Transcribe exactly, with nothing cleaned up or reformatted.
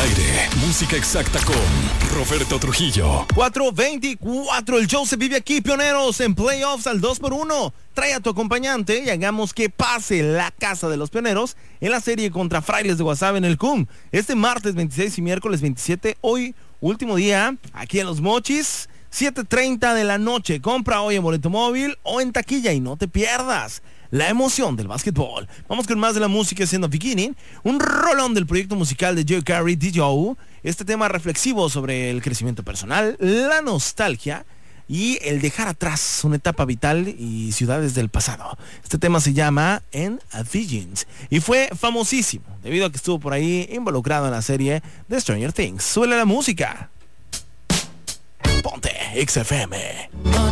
aire, música exacta con Roberto Trujillo. cuatro veinticuatro, el show se vive aquí, pioneros, en playoffs al dos por uno. Trae a tu acompañante y hagamos que pase la casa de los pioneros en la serie contra Frailes de Guasave en el C U M. Este martes veintiséis y miércoles veintisiete, hoy último día, aquí en Los Mochis, siete treinta de la noche. Compra hoy en boleto móvil o en taquilla y no te pierdas la emoción del básquetbol. Vamos con más de la música siendo Beginning, un rolón del proyecto musical de Joe Carey, D J. Este tema reflexivo sobre el crecimiento personal, la nostalgia y el dejar atrás una etapa vital y ciudades del pasado. Este tema se llama En Visions y fue famosísimo debido a que estuvo por ahí involucrado en la serie de Stranger Things. Suele la música. Ponte X F M.